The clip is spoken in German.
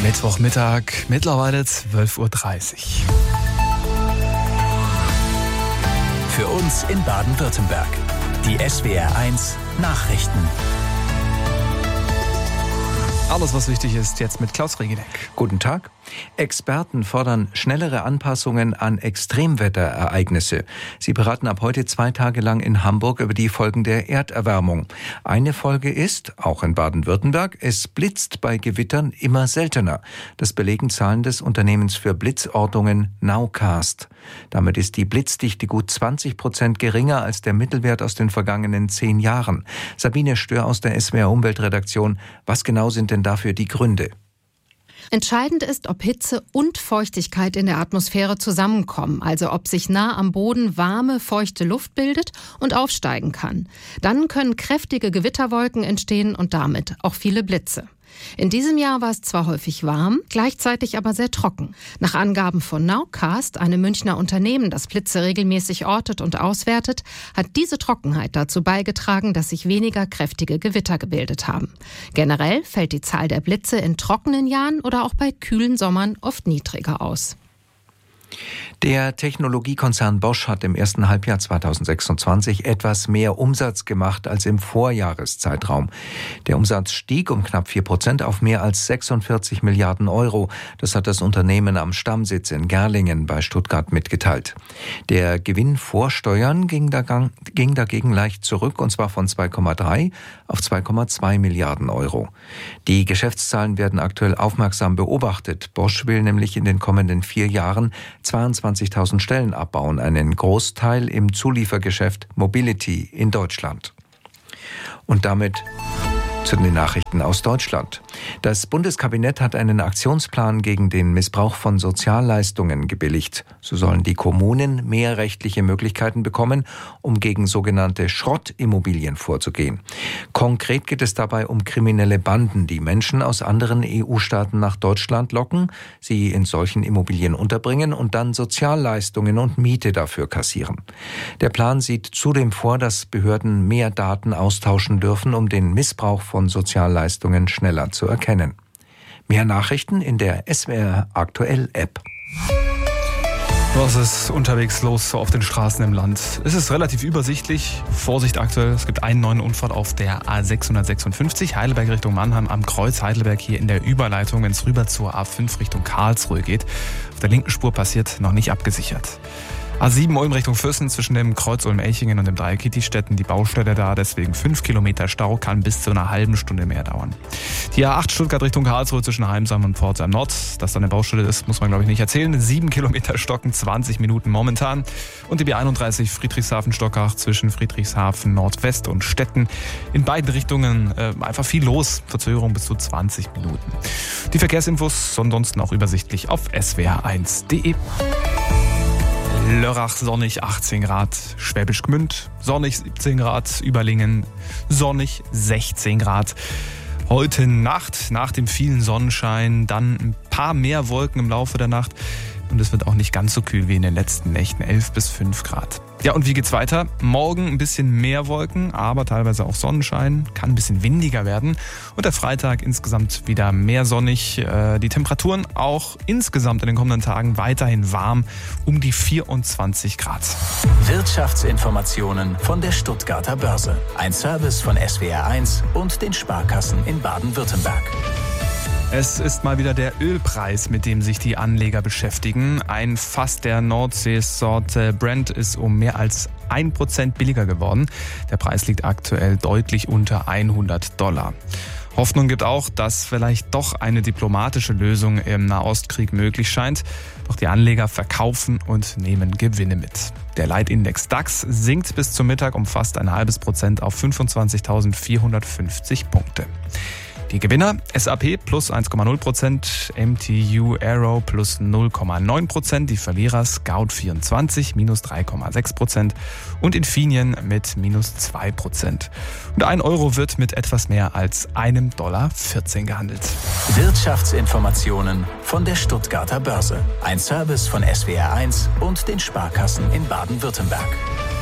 Mittwochmittag, mittlerweile 12.30 Uhr. Für uns in Baden-Württemberg. Die SWR1 Nachrichten. Alles, was wichtig ist, jetzt mit Klaus Regeneck. Guten Tag. Experten fordern schnellere Anpassungen an Extremwetterereignisse. Sie beraten ab heute 2 Tage lang in Hamburg über die Folgen der Erderwärmung. Eine Folge ist, auch in Baden-Württemberg, es blitzt bei Gewittern immer seltener. Das belegen Zahlen des Unternehmens für Blitzortungen Nowcast. Damit ist die Blitzdichte gut 20% geringer als der Mittelwert aus den vergangenen 10 Jahren. Sabine Stör aus der SWR Umweltredaktion. Was genau sind denn dafür die Gründe? Entscheidend ist, ob Hitze und Feuchtigkeit in der Atmosphäre zusammenkommen, also ob sich nah am Boden warme, feuchte Luft bildet und aufsteigen kann. Dann können kräftige Gewitterwolken entstehen und damit auch viele Blitze. In diesem Jahr war es zwar häufig warm, gleichzeitig aber sehr trocken. Nach Angaben von Nowcast, einem Münchner Unternehmen, das Blitze regelmäßig ortet und auswertet, hat diese Trockenheit dazu beigetragen, dass sich weniger kräftige Gewitter gebildet haben. Generell fällt die Zahl der Blitze in trockenen Jahren oder auch bei kühlen Sommern oft niedriger aus. Der Technologiekonzern Bosch hat im ersten Halbjahr 2026 etwas mehr Umsatz gemacht als im Vorjahreszeitraum. Der Umsatz stieg um knapp 4% auf mehr als 46 Milliarden Euro. Das hat das Unternehmen am Stammsitz in Gerlingen bei Stuttgart mitgeteilt. Der Gewinn vor Steuern ging dagegen leicht zurück, und zwar von 2,3 auf 2,2 Milliarden Euro. Die Geschäftszahlen werden aktuell aufmerksam beobachtet. Bosch will nämlich in den kommenden 4 Jahren 22.000 Stellen abbauen, einen Großteil im Zuliefergeschäft Mobility in Deutschland. Und damit zu den Nachrichten aus Deutschland. Das Bundeskabinett hat einen Aktionsplan gegen den Missbrauch von Sozialleistungen gebilligt. So sollen die Kommunen mehr rechtliche Möglichkeiten bekommen, um gegen sogenannte Schrottimmobilien vorzugehen. Konkret geht es dabei um kriminelle Banden, die Menschen aus anderen EU-Staaten nach Deutschland locken, sie in solchen Immobilien unterbringen und dann Sozialleistungen und Miete dafür kassieren. Der Plan sieht zudem vor, dass Behörden mehr Daten austauschen dürfen, um den Missbrauch von Sozialleistungen schneller zu erkennen. Mehr Nachrichten in der SWR Aktuell App. Was ist unterwegs los so auf den Straßen im Land? Es ist relativ übersichtlich. Vorsicht aktuell, es gibt einen neuen Unfall auf der A656, Heidelberg Richtung Mannheim, am Kreuz Heidelberg hier in der Überleitung, wenn es rüber zur A5 Richtung Karlsruhe geht. Auf der linken Spur passiert, noch nicht abgesichert. A7 Ulm Richtung Füssen zwischen dem Kreuz Ulm-Elchingen und dem Dreieck Kittistetten, die Baustelle da, deswegen 5 Kilometer Stau, kann bis zu einer halben Stunde mehr dauern. Die A8 Stuttgart Richtung Karlsruhe zwischen Heimsam und Pforzheim Nord, dass da eine Baustelle ist, muss man glaube ich nicht erzählen. 7 Kilometer Stocken, 20 Minuten momentan. Und die B31 Friedrichshafen-Stockach zwischen Friedrichshafen Nordwest und Stetten. In beiden Richtungen einfach viel los, Verzögerung bis zu 20 Minuten. Die Verkehrsinfos ansonsten auch übersichtlich auf swr1.de. Lörrach sonnig 18 Grad, Schwäbisch Gmünd sonnig 17 Grad, Überlingen sonnig 16 Grad. Heute Nacht, nach dem vielen Sonnenschein, dann ein paar mehr Wolken im Laufe der Nacht und es wird auch nicht ganz so kühl wie in den letzten Nächten, 11 bis 5 Grad. Ja, und wie geht's weiter? Morgen ein bisschen mehr Wolken, aber teilweise auch Sonnenschein, kann ein bisschen windiger werden. Und der Freitag insgesamt wieder mehr sonnig. Die Temperaturen auch insgesamt in den kommenden Tagen weiterhin warm, um die 24 Grad. Wirtschaftsinformationen von der Stuttgarter Börse. Ein Service von SWR1 und den Sparkassen in Baden-Württemberg. Es ist mal wieder der Ölpreis, mit dem sich die Anleger beschäftigen. Ein Fass der Nordseesorte Brent ist um mehr als 1% billiger geworden. Der Preis liegt aktuell deutlich unter $100. Hoffnung gibt auch, dass vielleicht doch eine diplomatische Lösung im Nahostkrieg möglich scheint. Doch die Anleger verkaufen und nehmen Gewinne mit. Der Leitindex DAX sinkt bis zum Mittag um fast 0,5% auf 25.450 Punkte. Die Gewinner SAP plus 1,0%, MTU Aero plus 0,9%, die Verlierer Scout24 minus 3,6% und Infineon mit minus 2%. Und 1 Euro wird mit etwas mehr als $1,14 gehandelt. Wirtschaftsinformationen von der Stuttgarter Börse. Ein Service von SWR1 und den Sparkassen in Baden-Württemberg.